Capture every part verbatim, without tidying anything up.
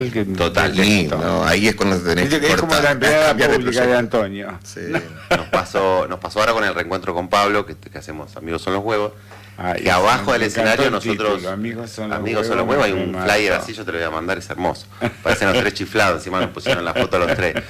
Total, sí, no, ahí es cuando tenés que cortar. Es como la empleada pública de Antonio. Sí. Nos pasó, nos pasó ahora con el reencuentro con Pablo, que, que hacemos Amigos son los huevos, ah, que abajo del escenario nosotros, título, Amigos son los amigos huevos, son los huevos, hay un flyer mato. así, yo te lo voy a mandar, es hermoso. Parecen los tres chiflados, encima nos pusieron la foto a los tres.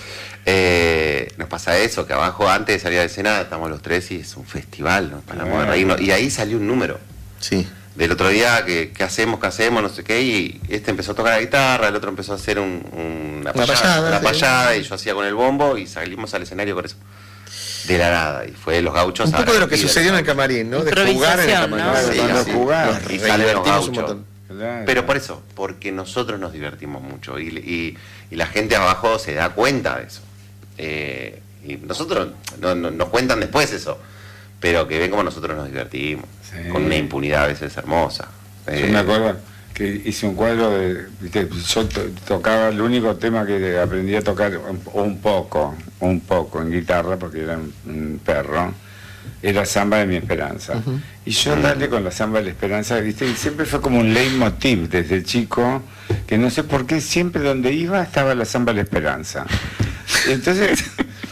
Eh, nos pasa eso, que abajo antes de salir a la escena estamos los tres y es un festival, nos paramos de reírnos. Y ahí salió un número. Sí. Del otro día, que qué hacemos, qué hacemos, no sé qué, y este empezó a tocar la guitarra, el otro empezó a hacer un, un, una payada, payada, una sí. payada, y yo hacía con el bombo, y salimos al escenario con eso. De la nada, y fue los gauchos. Un poco de lo que sucedió en el camarín, ¿no? De jugar en el camarín. ¿no? Sí, Cuando así, jugar. y salen los divertimos un gauchos. montón. Claro. Pero por eso, porque nosotros nos divertimos mucho, y, y, y la gente abajo se da cuenta de eso. Eh, y nosotros, no, no, nos cuentan después eso, pero que ven como nosotros nos divertimos, sí. Con una impunidad a veces hermosa. Yo Eh, me acuerdo que hice un cuadro de, viste, yo to, tocaba, el único tema que aprendí a tocar un, un poco, un poco en guitarra, porque era un, un perro, era Samba de mi Esperanza. Uh-huh. Y yo dale con la Samba de la Esperanza, viste, y siempre fue como un leitmotiv desde chico, que no sé por qué siempre donde iba estaba la Samba de la Esperanza. Y entonces,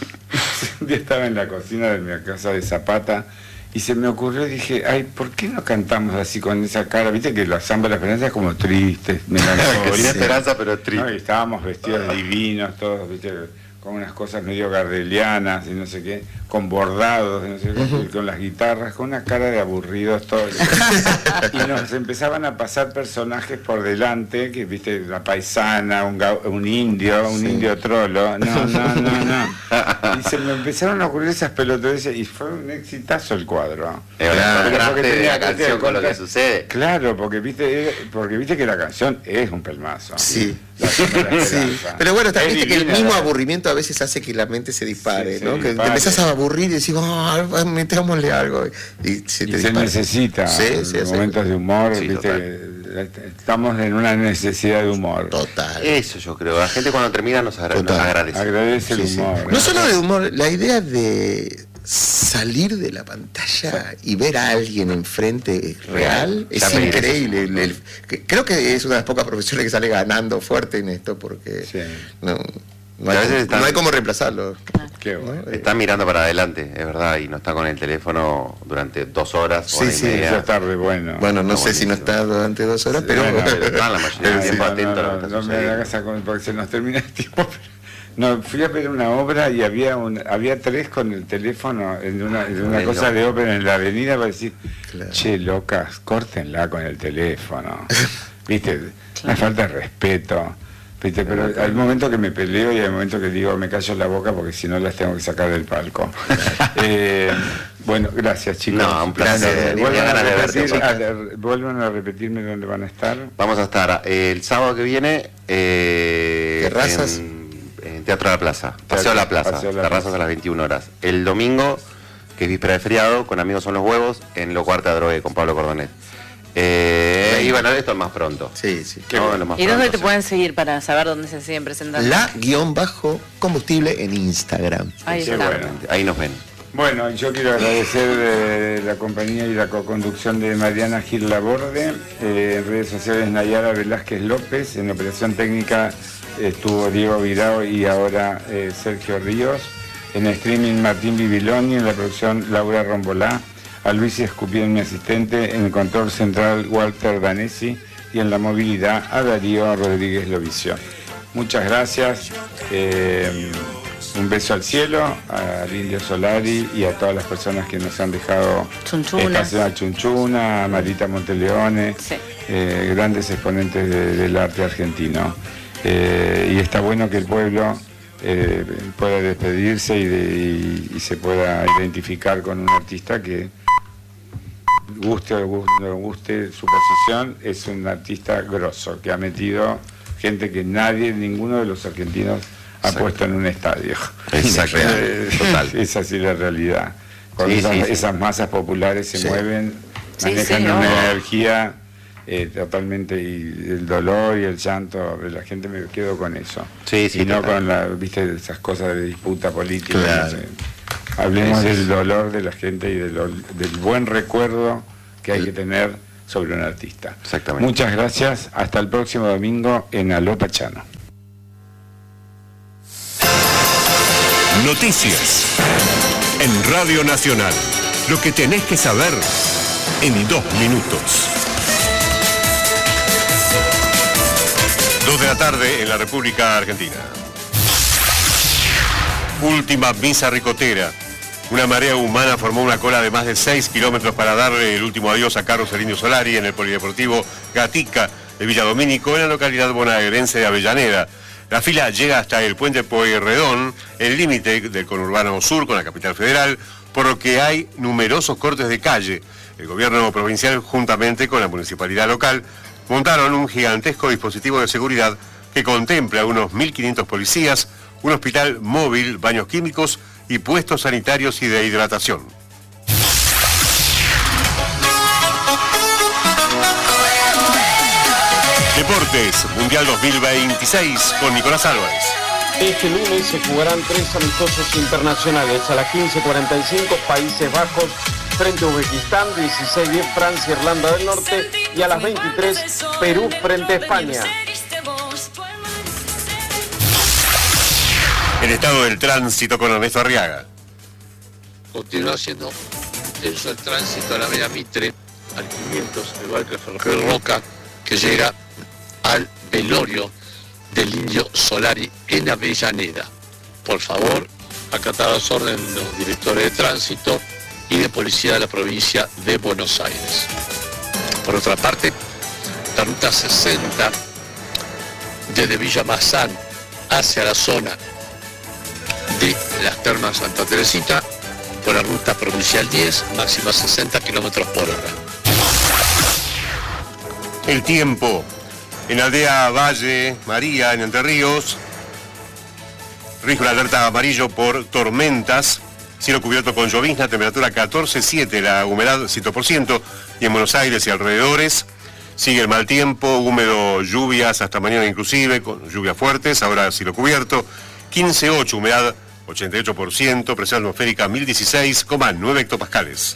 un día estaba en la cocina de mi casa de Zapata, y se me ocurrió, dije, ay, ¿por qué no cantamos así con esa cara? Viste que la Samba de la Esperanza es como triste, melancólica. Sin esperanza, pero triste. ¿No? Y estábamos vestidos divinos, todos, viste, con unas cosas medio gardelianas y no sé qué, con bordados, y no sé qué, uh-huh. con las guitarras, con una cara de aburridos todos. Y nos empezaban a pasar personajes por delante, que viste, la paisana, un, un indio, un sí. indio trolo, no, no, no, no. Y se me empezaron a ocurrir esas pelotudeces y fue un exitazo el cuadro. Es claro, porque tenía la canción con lo que sucede. Claro, porque viste, porque viste que la canción es un pelmazo. Sí. Sí. Pero bueno, también viste que el mismo aburrimiento a veces hace que la mente se dispare, sí, ¿no? Se que dispare. Te empezás a aburrir y decís, oh, metámosle algo. Y se, te y se necesita sí, sí, momentos de humor, sí, ¿viste? Estamos en una necesidad de humor. Total. Eso yo creo. La gente cuando termina nos, agra nos agradece. Agradece el sí, humor. Sí. No, no solo de humor, la idea de salir de la pantalla y ver a alguien enfrente real es ya increíble. El, el, creo que es una de las pocas profesiones que sale ganando fuerte en esto, porque sí. no, no, hay, como, están, no hay cómo reemplazarlo. Qué bueno. ¿no? Está mirando para adelante, es verdad, y no está con el teléfono durante dos horas. Sí, sí, ya tarde, bueno. Bueno, no no, sé buenísimo. Si no está durante dos horas, sí, pero, bueno, pero está la mayoría del tiempo sí, atento. No, no, no, no me hagas a comer porque se nos termina el tiempo. No, fui a ver una obra y había un, había tres con el teléfono en una, en una cosa de ópera en la avenida para decir, claro. Che, locas, córtenla con el teléfono. ¿Viste? Claro. Una falta de respeto. ¿Viste? Pero hay un momento que me peleo y hay un momento que digo, me callo la boca porque si no las tengo que sacar del palco. eh, bueno, gracias, chicos. No, un placer. Vuelvan a, repetir, a, vuelvan a repetirme dónde van a estar. Vamos a estar eh, el sábado que viene. Eh, ¿Terrazas? En, en Teatro de la Plaza, Paseo de la Plaza, Paseo la Terrazas Plaza. A las veintiuna horas. El domingo, que es víspera de feriado, con Amigos son los huevos, en Lo Cuarta Drogue, con Pablo Cordonet. Eh, y bueno, esto es más pronto. Sí, sí. No, bueno. más ¿Y pronto, dónde te sí. pueden seguir para saber dónde se siguen presentando? La guión bajo combustible en Instagram. Ahí Qué está. bueno. Ahí nos ven. Bueno, yo quiero agradecer eh, la compañía y la co-conducción de Mariana Gil Laborde, eh, en redes sociales Nayara Velázquez López, en operación técnica estuvo Diego Virao y ahora eh, Sergio Ríos, en streaming Martín Bibiloni, en la producción Laura Rombolá, a Luis Escupien, mi asistente, en el control central Walter Danesi y en la movilidad a Darío Rodríguez Lovicio. Muchas gracias, eh, un beso al cielo, al Indio Solari y a todas las personas que nos han dejado Chunchuna, a Chunchuna, a Marita Monteleone, sí. eh, grandes exponentes de, del arte argentino. Eh, y está bueno que el pueblo eh, pueda despedirse y, de, y, y se pueda identificar con un artista que guste o guste, guste su posición, es un artista grosso que ha metido gente que nadie, ninguno de los argentinos ha Exacto. puesto en un estadio. Exacto. eh, Total. Es así la realidad. Cuando sí, esas, sí, sí. esas masas populares se sí. mueven, manejan sí, sí, una no. energía Eh, totalmente, y el dolor y el llanto de la gente, me quedo con eso. Sí, sí, y no total. con la, viste, esas cosas de disputa política. Claro. No sé. Hablemos sí, sí, del dolor de la gente y de lo, del buen recuerdo que hay que tener sobre un artista. Exactamente. Muchas gracias, hasta el próximo domingo en Aló Pachano. Noticias en Radio Nacional. Lo que tenés que saber en dos minutos. Dos de la tarde en la República Argentina. Última misa ricotera. Una marea humana formó una cola de más de seis kilómetros para darle el último adiós a Carlos El Indio Solari en el Polideportivo Gatica de Villa Domínico, en la localidad bonaerense de Avellaneda. La fila llega hasta el puente Pueyrredón, el límite del conurbano sur con la capital federal, por lo que hay numerosos cortes de calle. El gobierno provincial, juntamente con la municipalidad local, montaron un gigantesco dispositivo de seguridad que contempla unos mil quinientos policías, un hospital móvil, baños químicos y puestos sanitarios y de hidratación. Deportes, Mundial dos mil veintiséis con Nicolás Álvarez. Este lunes se jugarán tres amistosos internacionales. A las quince cuarenta y cinco, Países Bajos frente a Uzbekistán, dieciséis diez, Francia, Irlanda del Norte, y a las veintitrés, Perú frente a España. El estado del tránsito con Ernesto Arriaga. Continúa siendo denso el tránsito a la avenida Mitre, al quinientos, igual que el ferrocarril Roca, que llega al velorio del Indio Solari en Avellaneda. Por favor, acatar las órdenes de los directores de tránsito y de policía de la provincia de Buenos Aires. Por otra parte, la ruta sesenta desde Villa Mazzán hacia la zona de las Termas Santa Teresita, por la ruta provincial diez, máxima sesenta kilómetros por hora. El tiempo. En Aldea Valle María, en Entre Ríos, rige una alerta amarillo por tormentas, cielo cubierto con llovizna, temperatura catorce siete, la humedad cien por ciento, y en Buenos Aires y alrededores sigue el mal tiempo, húmedo, lluvias hasta mañana inclusive, con lluvias fuertes, ahora cielo cubierto, quince ocho, humedad ochenta y ocho por ciento, presión atmosférica mil dieciséis coma nueve hectopascales.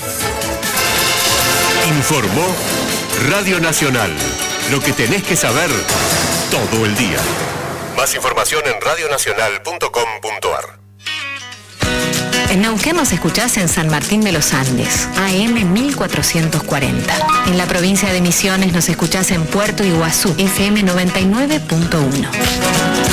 Informó Radio Nacional. Lo que tenés que saber todo el día. Más información en radionacional punto com punto ar. En Neuquén nos escuchás en San Martín de los Andes, A M mil cuatrocientos cuarenta. En la provincia de Misiones nos escuchás en Puerto Iguazú, F M noventa y nueve punto uno.